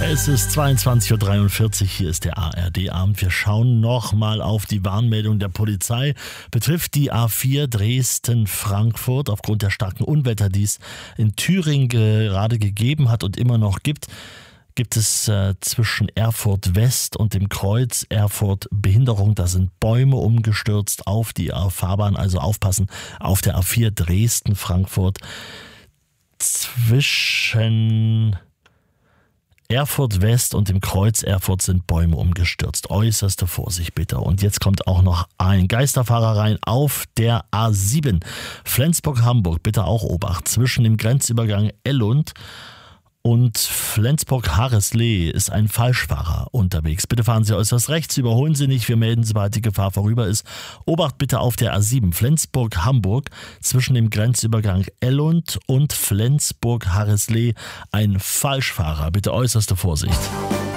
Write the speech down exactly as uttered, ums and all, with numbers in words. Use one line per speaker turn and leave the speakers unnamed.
Es ist zweiundzwanzig Uhr dreiundvierzig, hier ist der A R D-Abend. Wir schauen nochmal auf die Warnmeldung der Polizei. Betrifft die A vier Dresden-Frankfurt aufgrund der starken Unwetter, die es in Thüringen gerade gegeben hat und immer noch gibt. Gibt es äh, zwischen Erfurt West und dem Kreuz Erfurt Behinderung. Da sind Bäume umgestürzt auf die Fahrbahn, also aufpassen auf der A vier Dresden-Frankfurt. Zwischen Erfurt West und dem Kreuz Erfurt sind Bäume umgestürzt. Äußerste Vorsicht bitte. Und jetzt kommt auch noch ein Geisterfahrer rein auf der A sieben. Flensburg-Hamburg, bitte auch Obacht. Zwischen dem Grenzübergang Ellund und Flensburg-Harreslee ist ein Falschfahrer unterwegs. Bitte fahren Sie äußerst rechts, überholen Sie nicht, wir melden, sobald die Gefahr vorüber ist. Obacht bitte auf der A sieben, Flensburg-Hamburg, zwischen dem Grenzübergang Ellund und Flensburg-Harreslee ein Falschfahrer. Bitte äußerste Vorsicht.